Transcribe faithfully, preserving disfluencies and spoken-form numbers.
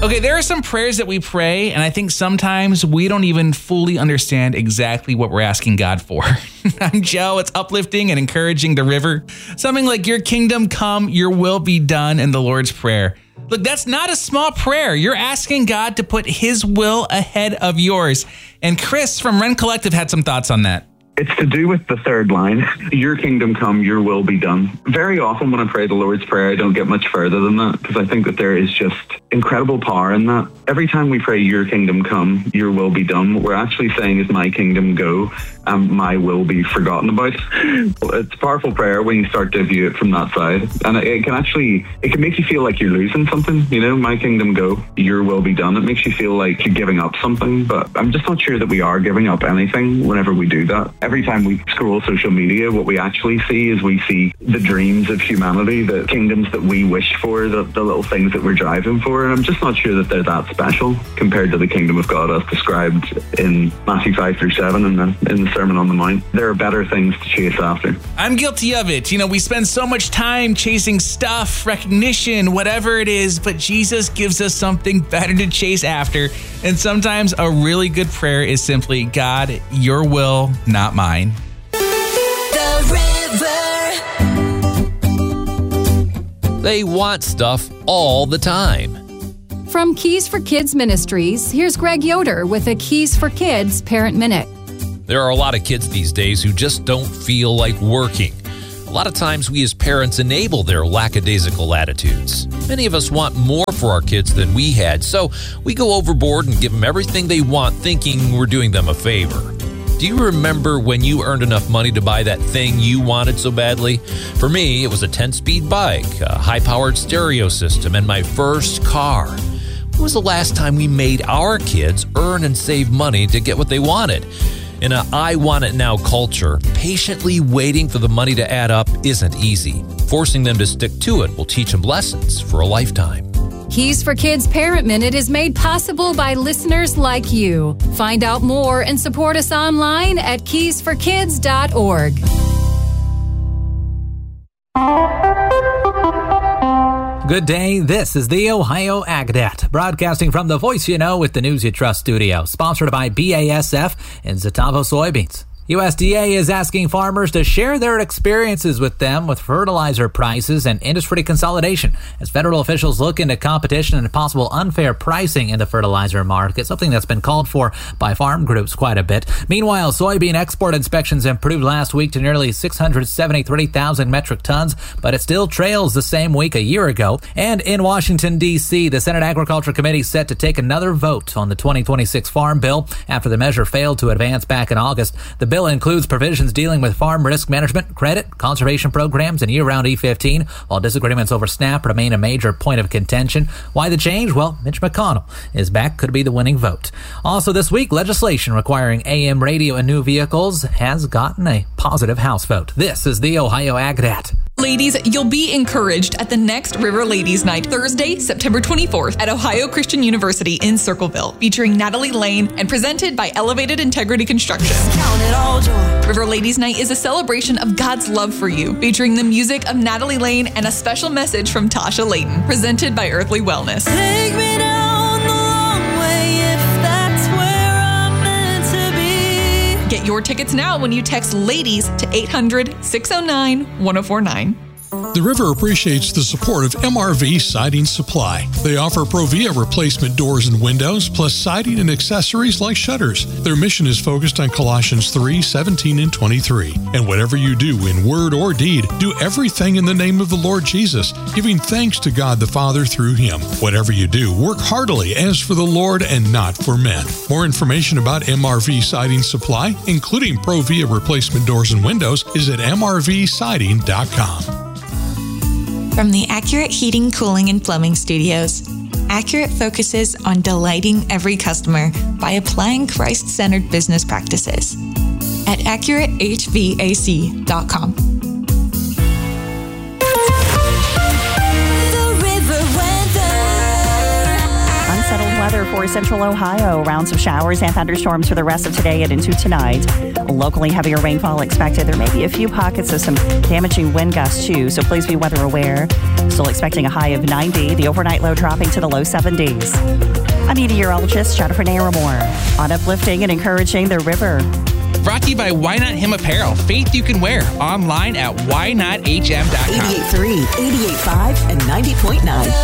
Okay, there are some prayers that we pray, and I think sometimes we don't even fully understand exactly what we're asking God for. I'm Joe. It's uplifting and encouraging the river. Something like, your kingdom come, your will be done in the Lord's Prayer. Look, that's not a small prayer. You're asking God to put his will ahead of yours. And Chris from Ren Collective had some thoughts on that. It's to do with the third line, your kingdom come, your will be done. Very often when I pray the Lord's Prayer, I don't get much further than that because I think that there is just incredible power in that. Every time we pray, your kingdom come, your will be done, what we're actually saying is my kingdom go and my will be forgotten about. It's a powerful prayer when you start to view it from that side. And it can actually, it can make you feel like you're losing something, you know, my kingdom go, your will be done. It makes you feel like you're giving up something, but I'm just not sure that we are giving up anything whenever we do that. Every time we scroll social media, what we actually see is we see the dreams of humanity, the kingdoms that we wish for, the, the little things that we're driving for. And I'm just not sure that they're that special compared to the kingdom of God as described in Matthew five through seven and then in the Sermon on the Mount. There are better things to chase after. I'm guilty of it. You know, we spend so much time chasing stuff, recognition, whatever it is, but Jesus gives us something better to chase after. And sometimes a really good prayer is simply, God, your will, not mine. The river. They want stuff all the time. From Keys for Kids Ministries, here's Greg Yoder with a Keys for Kids Parent Minute. There are a lot of kids these days who just don't feel like working. A lot of times we as parents enable their lackadaisical attitudes. Many of us want more for our kids than we had, so we go overboard and give them everything they want, thinking we're doing them a favor. Do you remember when you earned enough money to buy that thing you wanted so badly? For me, it was a ten-speed bike, a high-powered stereo system, and my first car. When was the last time we made our kids earn and save money to get what they wanted? In a I want it now culture, patiently waiting for the money to add up isn't easy. Forcing them to stick to it will teach them lessons for a lifetime. Keys for Kids Parent Minute is made possible by listeners like you. Find out more and support us online at keys for kids dot org. Good day, this is the Ohio AgNet, broadcasting from the Voice You Know with the News You Trust studio, sponsored by B A S F and Zetavo Soybeans. U S D A is asking farmers to share their experiences with them with fertilizer prices and industry consolidation as federal officials look into competition and possible unfair pricing in the fertilizer market, something that's been called for by farm groups quite a bit. Meanwhile, soybean export inspections improved last week to nearly six hundred seventy-three thousand metric tons, but it still trails the same week a year ago. And in Washington, D C, the Senate Agriculture Committee is set to take another vote on the twenty twenty-six Farm Bill after the measure failed to advance back in August. The bill includes provisions dealing with farm risk management, credit, conservation programs, and year-round E fifteen, while disagreements over SNAP remain a major point of contention. Why the change? Well, Mitch McConnell is back, could be the winning vote. Also this week, legislation requiring A M radio in new vehicles has gotten a positive House vote. This is the Ohio AgNet. Ladies, you'll be encouraged at the next River Ladies Night, Thursday, September twenty-fourth at Ohio Christian University in Circleville, featuring Natalie Lane and presented by Elevated Integrity Construction. Count it all joy. River Ladies Night is a celebration of God's love for you, featuring the music of Natalie Lane and a special message from Tasha Layton, presented by Earthly Wellness. Take me down the long way if that's where I'm meant to be. Get your tickets now when you text LADIES to eight hundred, six oh nine, one oh four nine. The River appreciates the support of M R V Siding Supply. They offer Provia replacement doors and windows, plus siding and accessories like shutters. Their mission is focused on Colossians three, seventeen and twenty-three. And whatever you do in word or deed, do everything in the name of the Lord Jesus, giving thanks to God the Father through Him. Whatever you do, work heartily as for the Lord and not for men. More information about M R V Siding Supply, including Provia replacement doors and windows, is at m r v siding dot com. From the Accurate Heating, Cooling, and Plumbing Studios, Accurate focuses on delighting every customer by applying Christ-centered business practices at accurate h v a c dot com. Unsettled weather for Central Ohio. Rounds of showers and thunderstorms for the rest of today and into tonight. Locally heavier rainfall expected. There may be a few pockets of some damaging wind gusts too, so please be weather aware. Still expecting a high of ninety. The overnight low dropping to the low seventies. I'm meteorologist Jennifer Naramore on uplifting and encouraging the river. Brought to you by Why Not Him Apparel. Faith you can wear. Online at why not h m dot com. eighty-eight point three, eighty-eight point five, and ninety point nine.